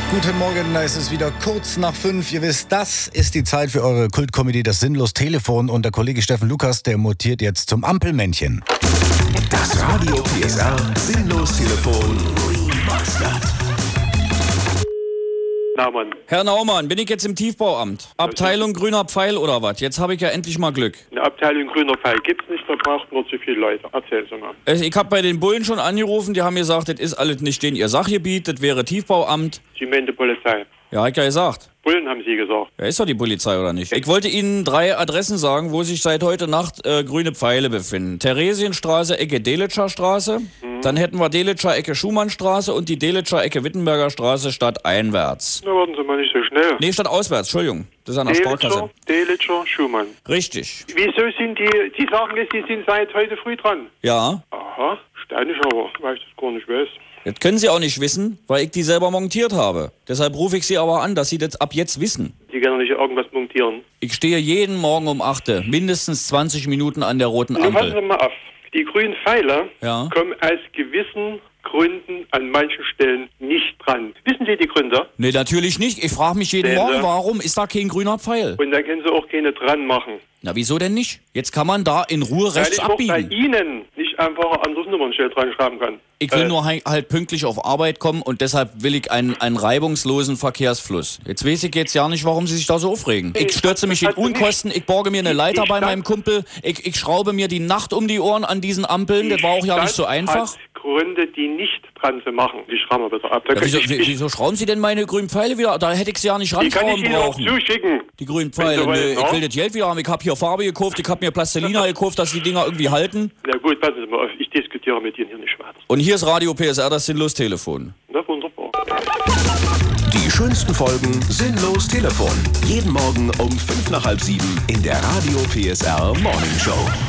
Guten Morgen, es ist wieder kurz nach 5. Ihr wisst, das ist die Zeit für eure Kultkomödie Das Sinnlos-Telefon. Und der Kollege Steffen Lukas, der mutiert jetzt zum Ampelmännchen. Das Radio PSR Sinnlos-Telefon Remastered. Naumann. Herr Naumann, bin ich jetzt im Tiefbauamt? Abteilung grüner Pfeil oder was? Jetzt habe ich ja endlich mal Glück. Eine Abteilung grüner Pfeil gibt's nicht, da braucht nur zu viele Leute. Erzähl es mal. Ich habe bei den Bullen schon angerufen, die haben gesagt, das ist alles nicht in ihr Sachgebiet, das wäre Tiefbauamt. Sie meinen die Polizei. Ja, hab ich ja gesagt. Bullen haben Sie gesagt. Ja, ist doch die Polizei, oder nicht? Ich wollte Ihnen 3 Adressen sagen, wo sich seit heute Nacht grüne Pfeile befinden. Theresienstraße, Ecke Delitscher Straße. Dann hätten wir Delitscher Ecke Schumannstraße und die Delitscher Ecke Wittenberger Straße stadteinwärts. Na, warten Sie mal nicht so schnell. Nee, stadtauswärts, Entschuldigung. Das ist an der Sparkasse. Delitscher, Schumann. Richtig. Wieso sind die sagen jetzt, die sind seit heute früh dran? Ja. Aha, steinig aber, weil ich das gar nicht weiß. Das können Sie auch nicht wissen, weil ich die selber montiert habe. Deshalb rufe ich Sie aber an, dass Sie das ab jetzt wissen. Die können nicht irgendwas montieren. Ich stehe jeden Morgen um 8 Uhr, mindestens 20 Minuten an der roten Nun passen Sie Ampel. mal auf. Die grünen Pfeile Ja. kommen aus gewissen Gründen an manchen Stellen nicht dran. Wissen Sie die Gründe? Nee, natürlich nicht. Ich frage mich jeden Sehen Morgen, Sie? warum ist da kein grüner Pfeil? Und dann können Sie auch keine dran machen. Na, wieso denn nicht? Jetzt kann man da in Ruhe Weil rechts ich auch bei abbiegen. Ihnen nicht einfach ein anderes Nummernschild dran schreiben kann. Ich will nur halt pünktlich auf Arbeit kommen und deshalb will ich einen reibungslosen Verkehrsfluss. Jetzt weiß ich jetzt ja nicht, warum Sie sich da so aufregen. Ich stürze mich in Also nicht- Unkosten, ich borge mir eine Leiter bei stand- meinem Kumpel, ich schraube mir die Nacht um die Ohren an diesen Ampeln, das war auch ja nicht so einfach. Hat Gründe, die nicht dran zu machen. Die schreiben wir bitte ab. Da Ja, könnte wieso schrauben Sie denn meine grünen Pfeile wieder? Da hätte ich sie ja nicht die kann ich ranschrauben Ihnen auch brauchen. zuschicken. Die grünen Wenn Pfeile, Sie wollen, nö, ich ja. will das Geld wieder haben. Ich habe hier Farbe gekauft, ich habe mir Plastilina gekauft, dass die Dinger irgendwie halten. Na gut, passen Sie mal auf. Ich diskutiere mit Ihnen hier nicht weiter. Und hier ist Radio PSR, das Sinnlos-Telefon. Na wunderbar. Die schönsten Folgen Sinnlos Telefon. Jeden Morgen um 5 nach halb 7 in der Radio PSR Morning Show.